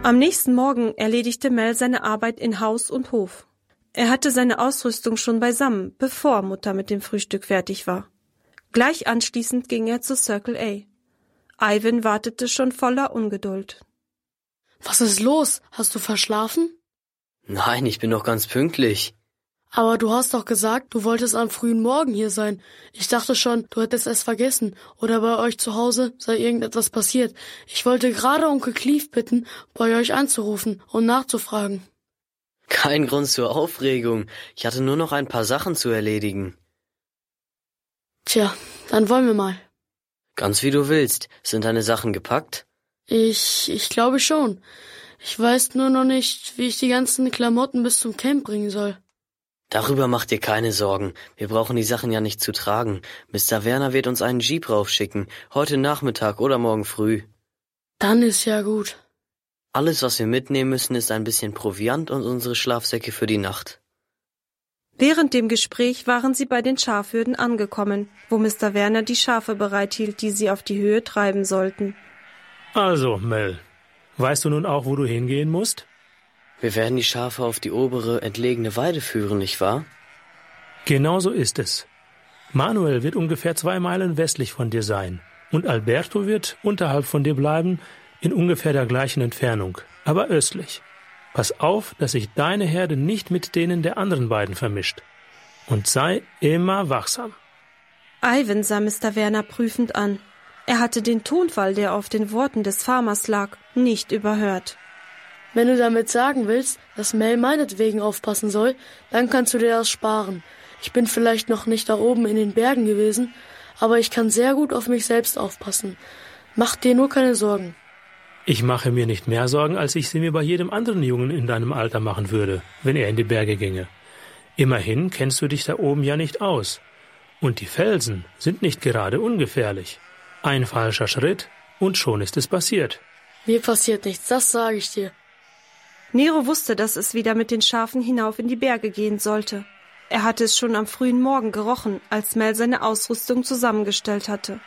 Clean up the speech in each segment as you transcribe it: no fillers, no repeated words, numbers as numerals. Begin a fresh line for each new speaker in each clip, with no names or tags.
Am nächsten Morgen erledigte Mel seine Arbeit in Haus und Hof. Er hatte seine Ausrüstung schon beisammen, bevor Mutter mit dem Frühstück fertig war. Gleich anschließend ging er zu Circle A. Ivan wartete schon voller Ungeduld.
Was ist los? Hast du verschlafen?
Nein, ich bin doch ganz pünktlich.
Aber du hast doch gesagt, du wolltest am frühen Morgen hier sein. Ich dachte schon, du hättest es vergessen oder bei euch zu Hause sei irgendetwas passiert. Ich wollte gerade Onkel Clive bitten, bei euch anzurufen und nachzufragen.
Kein Grund zur Aufregung. Ich hatte nur noch ein paar Sachen zu erledigen.
Tja, dann wollen wir mal.
Ganz wie du willst. Sind deine Sachen gepackt?
Ich glaube schon. Ich weiß nur noch nicht, wie ich die ganzen Klamotten bis zum Camp bringen soll.
Darüber mach dir keine Sorgen. Wir brauchen die Sachen ja nicht zu tragen. Mr. Werner wird uns einen Jeep raufschicken. Heute Nachmittag oder morgen früh.
Dann ist ja gut.
Alles, was wir mitnehmen müssen, ist ein bisschen Proviant und unsere Schlafsäcke für die Nacht.
Während dem Gespräch waren sie bei den Schafhürden angekommen, wo Mr. Werner die Schafe bereithielt, die sie auf die Höhe treiben sollten.
Also, Mel, weißt du nun auch, wo du hingehen musst?
Wir werden die Schafe auf die obere, entlegene Weide führen, nicht wahr?
Genau so ist es. Manuel wird ungefähr 2 Meilen westlich von dir sein und Alberto wird unterhalb von dir bleiben, in ungefähr der gleichen Entfernung, aber östlich. Pass auf, dass sich deine Herde nicht mit denen der anderen beiden vermischt. Und sei immer wachsam.
Ivan sah Mr. Werner prüfend an. Er hatte den Tonfall, der auf den Worten des Farmers lag, nicht überhört.
Wenn du damit sagen willst, dass Mel meinetwegen aufpassen soll, dann kannst du dir das sparen. Ich bin vielleicht noch nicht da oben in den Bergen gewesen, aber ich kann sehr gut auf mich selbst aufpassen. Mach dir nur keine Sorgen.
Ich mache mir nicht mehr Sorgen, als ich sie mir bei jedem anderen Jungen in deinem Alter machen würde, wenn er in die Berge ginge. Immerhin kennst du dich da oben ja nicht aus. Und die Felsen sind nicht gerade ungefährlich. Ein falscher Schritt und schon ist es passiert.
Mir passiert nichts, das sage ich dir.
Nero wusste, dass es wieder mit den Schafen hinauf in die Berge gehen sollte. Er hatte es schon am frühen Morgen gerochen, als Mel seine Ausrüstung zusammengestellt hatte.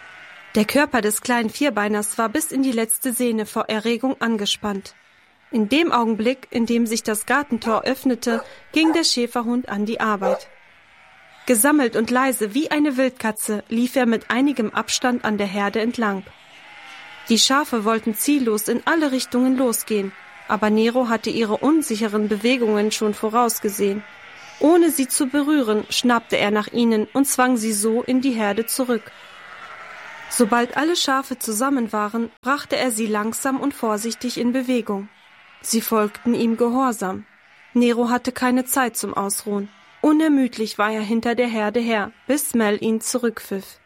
Der Körper des kleinen Vierbeiners war bis in die letzte Sehne vor Erregung angespannt. In dem Augenblick, in dem sich das Gartentor öffnete, ging der Schäferhund an die Arbeit. Gesammelt und leise wie eine Wildkatze lief er mit einigem Abstand an der Herde entlang. Die Schafe wollten ziellos in alle Richtungen losgehen, aber Nero hatte ihre unsicheren Bewegungen schon vorausgesehen. Ohne sie zu berühren, schnappte er nach ihnen und zwang sie so in die Herde zurück. Sobald alle Schafe zusammen waren, brachte er sie langsam und vorsichtig in Bewegung. Sie folgten ihm gehorsam. Nero hatte keine Zeit zum Ausruhen. Unermüdlich war er hinter der Herde her, bis Mel ihn zurückpfiff.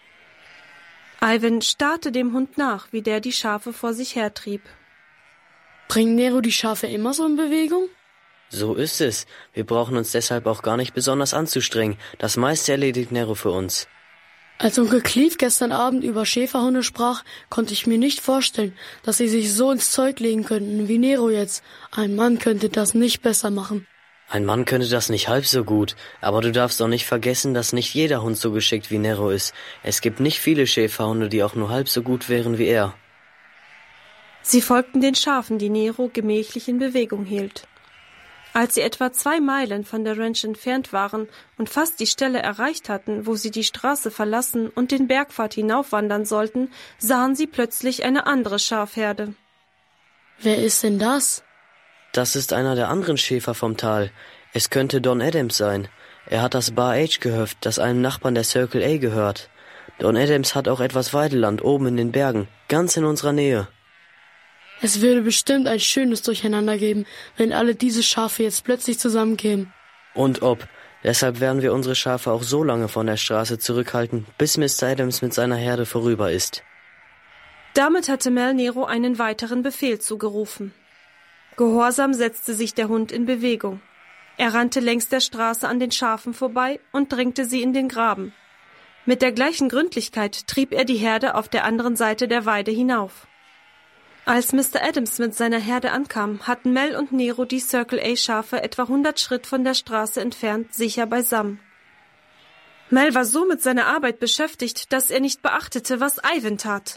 Ivan starrte dem Hund nach, wie der die Schafe vor sich hertrieb.
Bringt Nero die Schafe immer so in Bewegung?
So ist es. Wir brauchen uns deshalb auch gar nicht besonders anzustrengen. Das meiste erledigt Nero für uns.
Als Onkel Clive gestern Abend über Schäferhunde sprach, konnte ich mir nicht vorstellen, dass sie sich so ins Zeug legen könnten wie Nero jetzt. Ein Mann könnte das nicht besser machen.
Ein Mann könnte das nicht halb so gut, aber du darfst doch nicht vergessen, dass nicht jeder Hund so geschickt wie Nero ist. Es gibt nicht viele Schäferhunde, die auch nur halb so gut wären wie er.
Sie folgten den Schafen, die Nero gemächlich in Bewegung hielt. Als sie etwa 2 Meilen von der Ranch entfernt waren und fast die Stelle erreicht hatten, wo sie die Straße verlassen und den Bergpfad hinaufwandern sollten, sahen sie plötzlich eine andere Schafherde.
Wer ist denn das?
Das ist einer der anderen Schäfer vom Tal. Es könnte Don Adams sein. Er hat das Bar H Gehöft, das einem Nachbarn der Circle A gehört. Don Adams hat auch etwas Weideland oben in den Bergen, ganz in unserer Nähe.
Es würde bestimmt ein schönes Durcheinander geben, wenn alle diese Schafe jetzt plötzlich zusammenkämen.
Und ob. Deshalb werden wir unsere Schafe auch so lange von der Straße zurückhalten, bis Mr. Adams mit seiner Herde vorüber ist.
Damit hatte Mel Nero einen weiteren Befehl zugerufen. Gehorsam setzte sich der Hund in Bewegung. Er rannte längs der Straße an den Schafen vorbei und drängte sie in den Graben. Mit der gleichen Gründlichkeit trieb er die Herde auf der anderen Seite der Weide hinauf. Als Mr. Adams mit seiner Herde ankam, hatten Mel und Nero die Circle A Schafe etwa 100 Schritt von der Straße entfernt sicher beisammen. Mel war so mit seiner Arbeit beschäftigt, dass er nicht beachtete, was Ivan tat.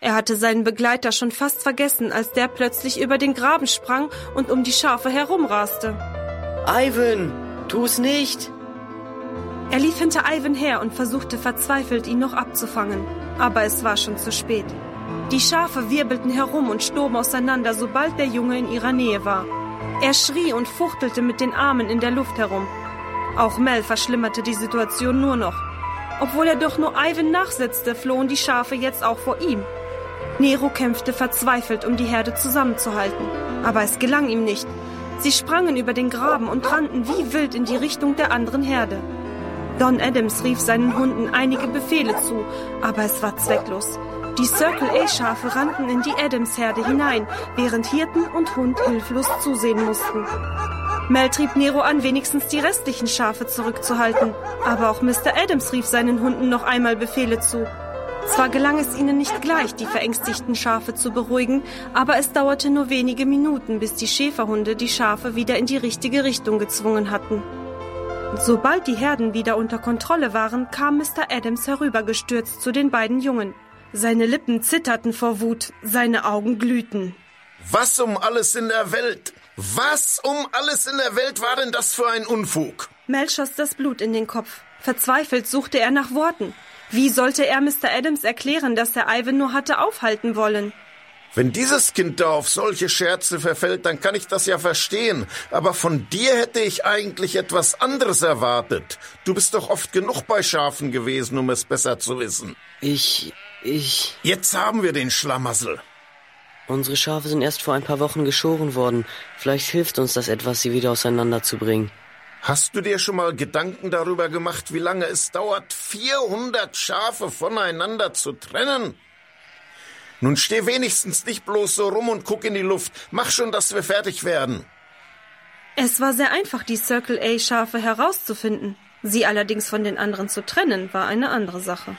Er hatte seinen Begleiter schon fast vergessen, als der plötzlich über den Graben sprang und um die Schafe herumraste.
Ivan, tu's nicht!
Er lief hinter Ivan her und versuchte verzweifelt, ihn noch abzufangen. Aber es war schon zu spät. Die Schafe wirbelten herum und stoben auseinander, sobald der Junge in ihrer Nähe war. Er schrie und fuchtelte mit den Armen in der Luft herum. Auch Mel verschlimmerte die Situation nur noch. Obwohl er doch nur Ivan nachsetzte, flohen die Schafe jetzt auch vor ihm. Nero kämpfte verzweifelt, um die Herde zusammenzuhalten. Aber es gelang ihm nicht. Sie sprangen über den Graben und rannten wie wild in die Richtung der anderen Herde. Don Adams rief seinen Hunden einige Befehle zu, aber es war zwecklos. Die Circle-A-Schafe rannten in die Adams-Herde hinein, während Hirten und Hund hilflos zusehen mussten. Mel trieb Nero an, wenigstens die restlichen Schafe zurückzuhalten. Aber auch Mr. Adams rief seinen Hunden noch einmal Befehle zu. Zwar gelang es ihnen nicht gleich, die verängstigten Schafe zu beruhigen, aber es dauerte nur wenige Minuten, bis die Schäferhunde die Schafe wieder in die richtige Richtung gezwungen hatten. Sobald die Herden wieder unter Kontrolle waren, kam Mr. Adams herübergestürzt zu den beiden Jungen. Seine Lippen zitterten vor Wut, seine Augen glühten.
Was um alles in der Welt? Was um alles in der Welt war denn das für ein Unfug?
Mel schoss das Blut in den Kopf. Verzweifelt suchte er nach Worten. Wie sollte er Mr. Adams erklären, dass er Ivan nur hatte aufhalten wollen?
Wenn dieses Kind da auf solche Scherze verfällt, dann kann ich das ja verstehen. Aber von dir hätte ich eigentlich etwas anderes erwartet. Du bist doch oft genug bei Schafen gewesen, um es besser zu wissen. Jetzt haben wir den Schlamassel.
Unsere Schafe sind erst vor ein paar Wochen geschoren worden. Vielleicht hilft uns das etwas, sie wieder auseinanderzubringen.
Hast du dir schon mal Gedanken darüber gemacht, wie lange es dauert, 400 Schafe voneinander zu trennen? Nun steh wenigstens nicht bloß so rum und guck in die Luft. Mach schon, dass wir fertig werden.
Es war sehr einfach, die Circle-A-Schafe herauszufinden. Sie allerdings von den anderen zu trennen, war eine andere Sache.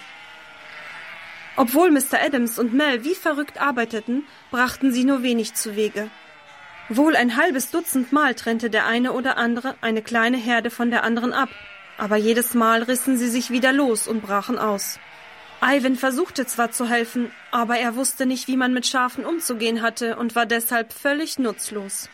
Obwohl Mr. Adams und Mel wie verrückt arbeiteten, brachten sie nur wenig zuwege. Wohl ein halbes Dutzend Mal trennte der eine oder andere eine kleine Herde von der anderen ab, aber jedes Mal rissen sie sich wieder los und brachen aus. Ivan versuchte zwar zu helfen, aber er wusste nicht, wie man mit Schafen umzugehen hatte und war deshalb völlig nutzlos.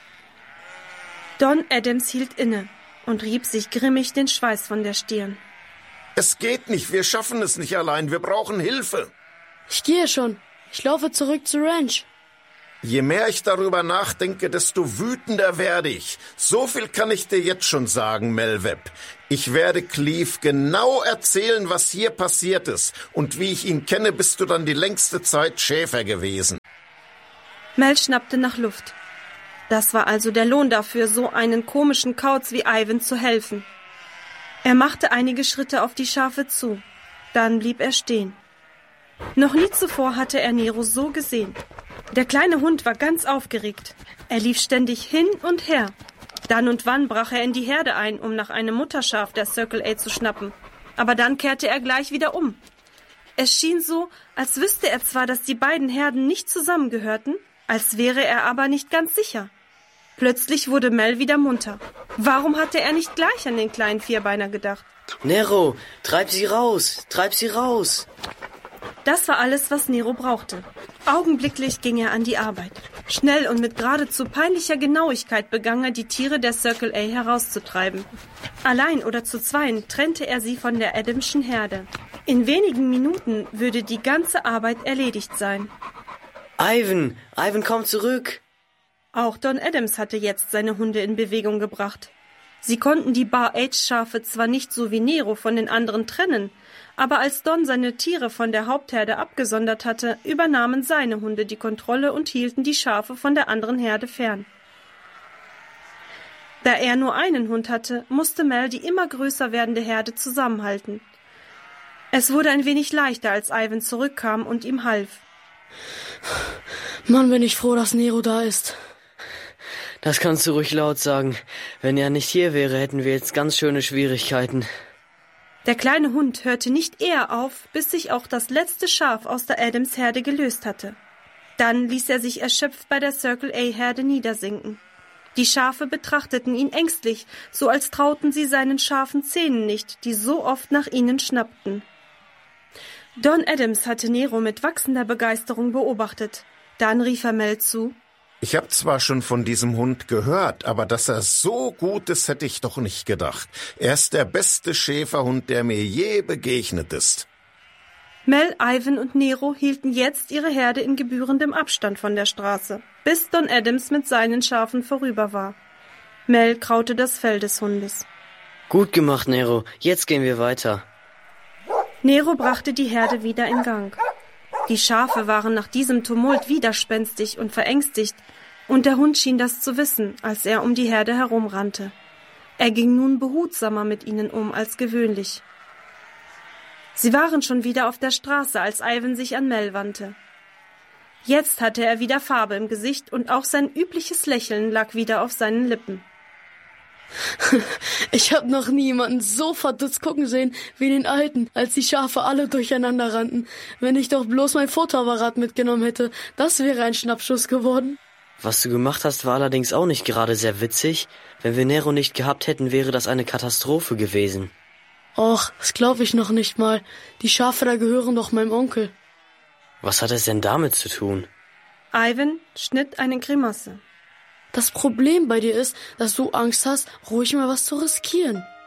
Don Adams hielt inne und rieb sich grimmig den Schweiß von der Stirn.
Es geht nicht, wir schaffen es nicht allein, wir brauchen Hilfe.
Ich gehe schon. Ich laufe zurück zur Ranch.
Je mehr ich darüber nachdenke, desto wütender werde ich. So viel kann ich dir jetzt schon sagen, Mel Webb. Ich werde Cleve genau erzählen, was hier passiert ist. Und wie ich ihn kenne, bist du dann die längste Zeit Schäfer gewesen.
Mel schnappte nach Luft. Das war also der Lohn dafür, so einen komischen Kauz wie Ivan zu helfen. Er machte einige Schritte auf die Schafe zu. Dann blieb er stehen. Noch nie zuvor hatte er Nero so gesehen. Der kleine Hund war ganz aufgeregt. Er lief ständig hin und her. Dann und wann brach er in die Herde ein, um nach einem Mutterschaf der Circle-A zu schnappen. Aber dann kehrte er gleich wieder um. Es schien so, als wüsste er zwar, dass die beiden Herden nicht zusammengehörten, als wäre er aber nicht ganz sicher. Plötzlich wurde Mel wieder munter. Warum hatte er nicht gleich an den kleinen Vierbeiner gedacht?
Nero, treib sie raus! Treib sie raus!
Das war alles, was Nero brauchte. Augenblicklich ging er an die Arbeit. Schnell und mit geradezu peinlicher Genauigkeit begann er, die Tiere der Circle-A herauszutreiben. Allein oder zu zweien trennte er sie von der Adamschen Herde. In wenigen Minuten würde die ganze Arbeit erledigt sein.
Ivan, komm zurück!
Auch Don Adams hatte jetzt seine Hunde in Bewegung gebracht. Sie konnten die Bar-H-Schafe zwar nicht so wie Nero von den anderen trennen, aber als Don seine Tiere von der Hauptherde abgesondert hatte, übernahmen seine Hunde die Kontrolle und hielten die Schafe von der anderen Herde fern. Da er nur einen Hund hatte, musste Mel die immer größer werdende Herde zusammenhalten. Es wurde ein wenig leichter, als Ivan zurückkam und ihm half.
Mann, bin ich froh, dass Nero da ist.
Das kannst du ruhig laut sagen. Wenn er nicht hier wäre, hätten wir jetzt ganz schöne Schwierigkeiten.
Der kleine Hund hörte nicht eher auf, bis sich auch das letzte Schaf aus der Adams-Herde gelöst hatte. Dann ließ er sich erschöpft bei der Circle-A-Herde niedersinken. Die Schafe betrachteten ihn ängstlich, so als trauten sie seinen scharfen Zähnen nicht, die so oft nach ihnen schnappten. Don Adams hatte Nero mit wachsender Begeisterung beobachtet. Dann rief er Mel zu:
Ich habe zwar schon von diesem Hund gehört, aber dass er so gut ist, hätte ich doch nicht gedacht. Er ist der beste Schäferhund, der mir je begegnet ist.
Mel, Ivan und Nero hielten jetzt ihre Herde in gebührendem Abstand von der Straße, bis Don Adams mit seinen Schafen vorüber war. Mel kraute das Fell des Hundes.
Gut gemacht, Nero. Jetzt gehen wir weiter.
Nero brachte die Herde wieder in Gang. Die Schafe waren nach diesem Tumult widerspenstig und verängstigt, und der Hund schien das zu wissen, als er um die Herde herumrannte. Er ging nun behutsamer mit ihnen um als gewöhnlich. Sie waren schon wieder auf der Straße, als Ivan sich an Mel wandte. Jetzt hatte er wieder Farbe im Gesicht und auch sein übliches Lächeln lag wieder auf seinen Lippen.
Ich hab noch nie jemanden so verdutzt gucken sehen wie den Alten, als die Schafe alle durcheinander rannten. Wenn ich doch bloß mein Fotoapparat mitgenommen hätte, das wäre ein Schnappschuss geworden.
Was du gemacht hast, war allerdings auch nicht gerade sehr witzig. Wenn wir Nero nicht gehabt hätten, wäre das eine Katastrophe gewesen.
Och, das glaube ich noch nicht mal. Die Schafe da gehören doch meinem Onkel.
Was hat es denn damit zu tun?
Ivan schnitt eine Grimasse.
Das Problem bei dir ist, dass du Angst hast, ruhig mal was zu riskieren.